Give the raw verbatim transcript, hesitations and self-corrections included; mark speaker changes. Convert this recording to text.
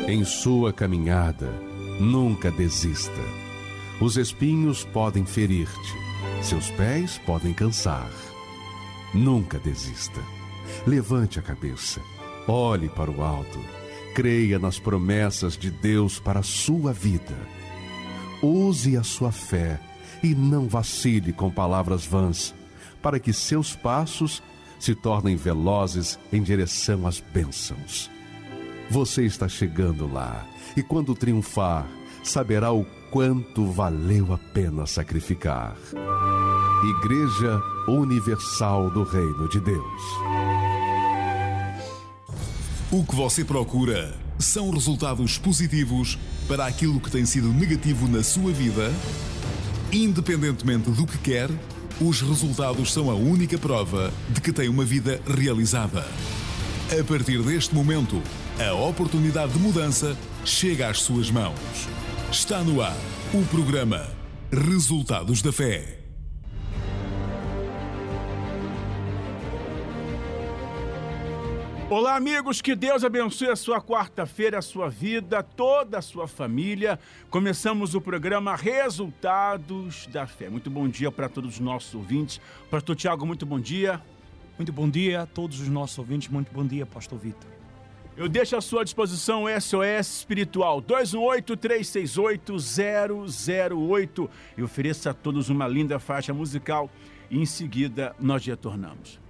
Speaker 1: Em sua caminhada, nunca desista. Os espinhos podem ferir-te, seus pés podem cansar. Nunca desista. Levante a cabeça, olhe para o alto, creia nas promessas de Deus para a sua vida. Use a sua fé e não vacile com palavras vãs, para que seus passos se tornem velozes em direção às bênçãos. Você está chegando lá, e quando triunfar, saberá o quanto valeu a pena sacrificar. Igreja Universal do Reino de Deus.
Speaker 2: O que você procura são resultados positivos para aquilo que tem sido negativo na sua vida? Independentemente do que quer, os resultados são a única prova de que tem uma vida realizada. A partir deste momento, a oportunidade de mudança chega às suas mãos. Está no ar o programa Resultados da Fé.
Speaker 3: Olá, amigos, que Deus abençoe a sua quarta-feira, a sua vida, toda a sua família. Começamos o programa Resultados da Fé. Muito bom dia para todos os nossos ouvintes. Pastor Tiago, muito bom dia.
Speaker 4: Muito bom dia a todos os nossos ouvintes. Muito bom dia, Pastor Vitor.
Speaker 3: Eu deixo à sua disposição o S O S Espiritual dois um oito, três seis oito, zero zero oito e ofereça a todos uma linda faixa musical e em seguida nós retornamos.